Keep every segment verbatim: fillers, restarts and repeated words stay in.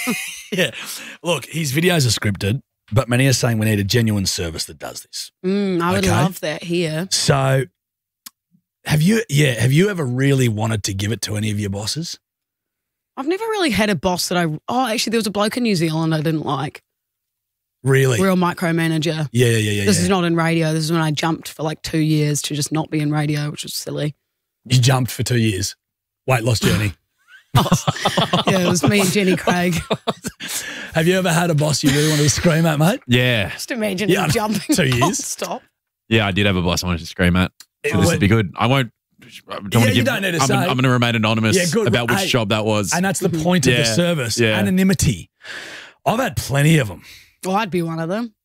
yeah. Look, his videos are scripted, but many are saying we need a genuine service that does this. Mm, I would Okay? love that here. So have you, yeah, have you ever really wanted to give it to any of your bosses? I've never really had a boss that I, oh, actually there was a bloke in New Zealand I didn't like. Really? Real micromanager. Yeah, yeah, yeah, This yeah. is not in radio. This is when I jumped for like two years to just not be in radio, which was silly. You jumped for two years. Weight loss journey. Yeah, it was me and Jenny Craig. Have you ever had a boss you really wanted to scream at, mate? Yeah. Just imagine Yeah, him jumping two years. stop. Yeah, I did have a boss I wanted to scream at. It So this was- would be good. I won't. I don't Yeah, want to you give, don't need to I'm, say. I'm going to remain anonymous Yeah, good. about which Hey, job that was. And that's the point of the Yeah, service. yeah. Anonymity. I've had plenty of them. Well, I'd be one of them.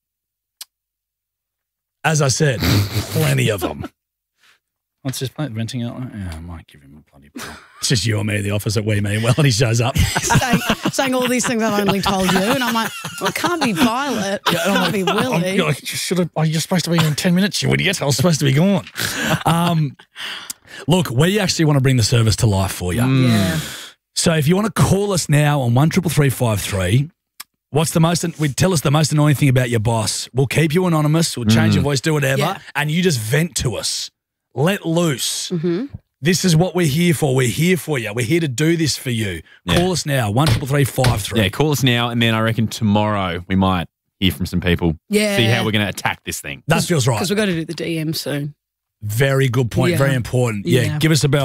As I said, plenty of them. What's this plate? Renting out? Yeah, I might give him a bloody bill. It's just you and me in the office at We Mean Well, and he shows up. saying, saying all these things I've only told you. And I'm like, well, it can't be Violet. It can't be Willie. I'm, like, should have, oh, you're supposed to be in ten minutes, you idiot. I was supposed to be gone. Um, look, we actually want to bring the service to life for you. Yeah. So if you want to call us now on one triple three five three, what's the most? We tell us the most annoying thing about your boss. We'll keep you anonymous. We'll change your voice, do whatever, Yeah. and you just vent to us. Let loose. Mm-hmm. This is what we're here for. We're here for you. We're here to do this for you. Yeah. Call us now one triple three five three. yeah, call us now, and then I reckon tomorrow we might hear from some people. Yeah. See how we're going to attack this thing. That feels right. Because we've got to do the D M soon. Very good point. Yeah. Very important. Yeah, Yeah. give us a bell.